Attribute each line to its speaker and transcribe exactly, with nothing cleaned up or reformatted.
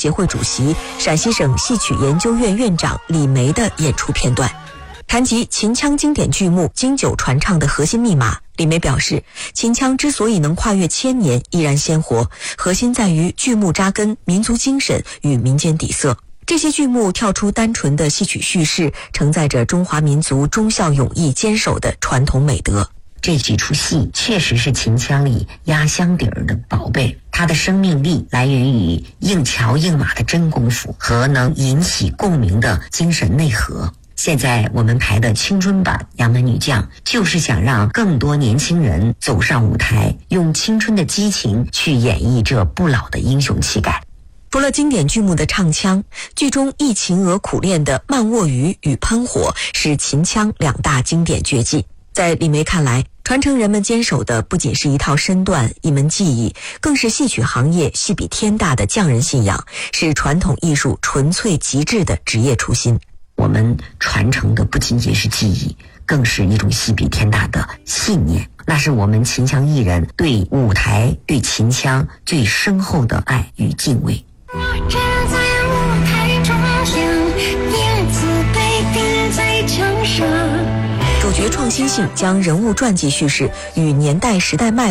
Speaker 1: 协会主席、陕西省戏曲研究院院长李梅的演出片段。谈及秦腔经典剧目经久传唱的核心密码，李梅表示，秦腔之所以能跨越千年依然鲜活，核心在于剧目扎根、民族精神与民间底色。这些剧目跳出单纯的戏曲叙事，承载着中华民族忠孝勇义坚守的传统美德。
Speaker 2: 这几出戏确实是秦腔里压箱底儿的宝贝，它的生命力来源于硬桥硬马的真功夫和能引起共鸣的精神内核。现在我们排的青春版《杨门女将》，就是想让更多年轻人走上舞台，用青春的激情去演绎这不老的英雄气概。
Speaker 1: 除了经典剧目的唱腔，剧中忆秦娥苦练的慢卧鱼与喷火是秦腔两大经典绝技。在李梅看来，传承人们坚守的不仅是一套身段、一门技艺，更是戏曲行业戏比天大的匠人信仰，是传统艺术纯粹极致的职业初心。
Speaker 2: 我们传承的不仅仅是技艺，更是一种戏比天大的信念，那是我们秦腔艺人对舞台、对秦腔最深厚的爱与敬畏。
Speaker 3: 我站在舞台中央，名字被钉在墙上。
Speaker 1: 主角创新性将人物传记叙事与年代时代脉